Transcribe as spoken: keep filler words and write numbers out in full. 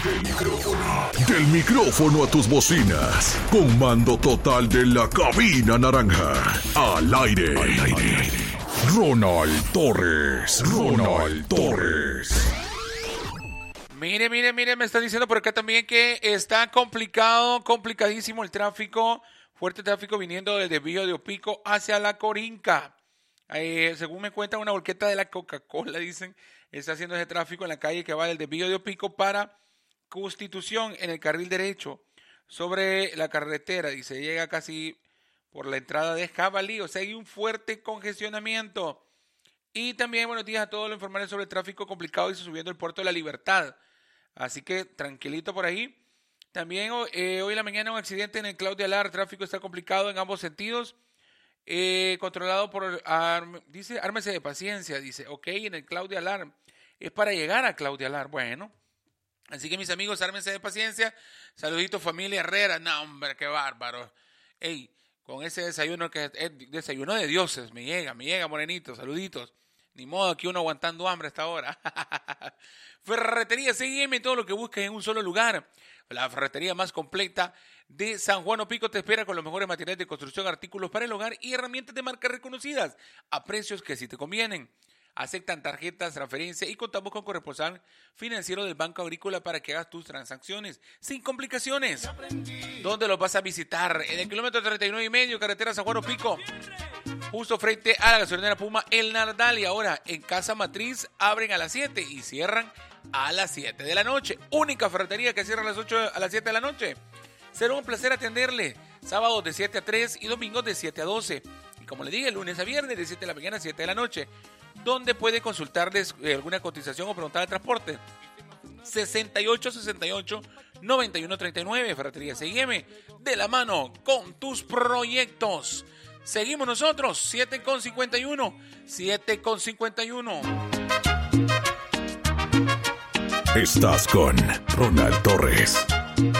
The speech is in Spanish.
Del micrófono, del micrófono a tus bocinas. Con mando total de la cabina naranja. Al aire. Al aire. Ronald Torres. Ronald Torres. Mire, mire, mire, me están diciendo por acá también que está complicado, complicadísimo el tráfico. Fuerte tráfico viniendo desde Villa de Opico hacia La Corinca. Eh, según me cuentan, una volqueta de la Coca-Cola, dicen, está haciendo ese tráfico en la calle que va del Desvío de Opico para Constitución en el carril derecho sobre la carretera. Dice, llega casi por la entrada de Jabalí, o sea, hay un fuerte congestionamiento. Y también buenos días a todos los informales sobre el tráfico complicado, dice, subiendo el puerto de la Libertad. Así que tranquilito por ahí. También eh, hoy en la mañana un accidente en el Claudia Lar, el tráfico está complicado en ambos sentidos. Eh, controlado por, arm, dice, ármese de paciencia, dice, ok, en el Claudia Lar, es para llegar a Claudia Lar, bueno, así que mis amigos, ármense de paciencia, saluditos familia Herrera, no hombre, qué bárbaro, ey, con ese desayuno que es desayuno de dioses, me llega, me llega morenito, saluditos, ni modo que uno aguantando hambre hasta ahora. Ferretería C I M, todo lo que busques en un solo lugar. La ferretería más completa de San Juan Opico te espera con los mejores materiales de construcción, artículos para el hogar y herramientas de marcas reconocidas a precios que sí te convienen. Aceptan tarjetas, transferencia y contamos con corresponsal financiero del Banco Agrícola para que hagas tus transacciones sin complicaciones. ¿Dónde los vas a visitar? En el kilómetro treinta y nueve y medio, carretera San Juan Opico, justo frente a la gasolinera Puma El Nardal. Y ahora en Casa Matriz abren a las siete y cierran a las siete de la noche. Única ferretería que cierra a las ocho a las siete de la noche. Será un placer atenderle. Sábados de siete a tres y domingos de siete a doce. Y como le dije, lunes a viernes de siete de la mañana a siete de la noche. Donde puede consultarles eh, alguna cotización o preguntar de transporte. sesenta y ocho sesenta y ocho noventa y uno treinta y nueve. Ferretería C I M. De la mano con tus proyectos. Seguimos nosotros. siete con cincuenta y uno. siete con cincuenta y uno. Estás con Ronald Torres.